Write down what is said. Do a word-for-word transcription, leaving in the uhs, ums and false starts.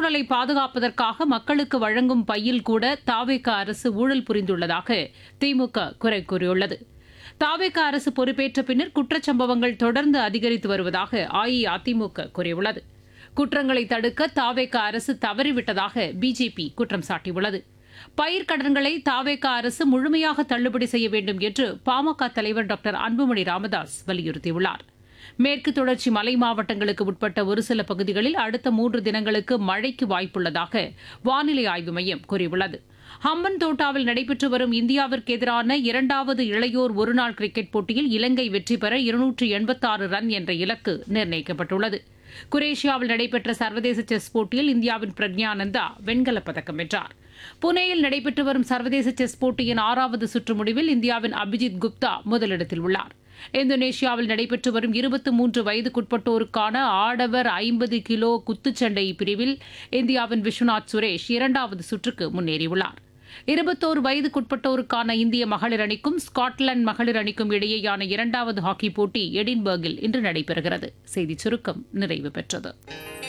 சுற்றுச்சூழலை பாதுகாப்பதற்காக மக்களுக்கு வழங்கும் பையில் கூட தாவேக அரசு ஊழல் புரிந்துள்ளதாக திமுக குறை கூறியுள்ளது. தாவேக அரசு பொறுப்பேற்ற பின்னர் குற்றச்சம்பவங்கள் தொடர்ந்து அதிகரித்து வருவதாக அஇஅதிமுக கூறியுள்ளது. குற்றங்களை தடுக்க தாவேக அரசு தவறிவிட்டதாக பிஜேபி குற்றம் சாட்டியுள்ளது. பயிர்க்கடன்களை தாவேக அரசு முழுமையாக தள்ளுபடி செய்ய வேண்டும் என்று பாமக தலைவர் டாக்டர் அன்புமணி ராமதாஸ் வலியுறுத்தியுள்ளார். மேற்கு தொடர்ச்சி மலை மாவட்டங்களுக்கு உட்பட்ட ஒரு சில பகுதிகளில் அடுத்த மூன்று தினங்களுக்கு மழைக்கு வாய்ப்புள்ளதாக வானிலை ஆய்வு மையம் கூறியுள்ளது. ஹம்பன் தோட்டாவில் நடைபெற்று வரும் இந்தியாவிற்கு எதிரான இரண்டாவது இளையோர் ஒருநாள் கிரிக்கெட் போட்டியில் இலங்கை வெற்றி பெற இருநூற்று எண்பத்தாறு ரன் என்ற இலக்கு நிர்ணயிக்கப்பட்டுள்ளது. குரேஷியாவில் நடைபெற்ற சர்வதேச செஸ் போட்டியில் இந்தியாவின் பிரக்ஞானந்தா வெண்கலப் பதக்கம் வென்றார். புனேயில் நடைபெற்று வரும் சர்வதேச செஸ் போட்டியின் ஆறாவது சுற்று முடிவில் இந்தியாவின் அபிஜித் குப்தா முதலிடத்தில் உள்ளார். இந்தோனேஷியாவில் நடைபெற்று வரும் இருபத்தி மூன்று வயதுக்குட்பட்டோருக்கான ஆடவர் ஐம்பது கிலோ குத்துச்சண்டை பிரிவில் இந்தியாவின் விஸ்வநாத் சுரேஷ் இரண்டாவது சுற்றுக்கு முன்னேறியுள்ளார். இருபத்தோரு வயதுக்குட்பட்டோருக்கான இந்திய மகளிர் அணிக்கும் ஸ்காட்லாந்து மகளிர் அணிக்கும் இடையேயான இரண்டாவது ஹாக்கி போட்டி எடின்பர்கில் இன்று நடைபெறுகிறது. செய்திச் சுருக்கம் நிறைவு பெற்றது.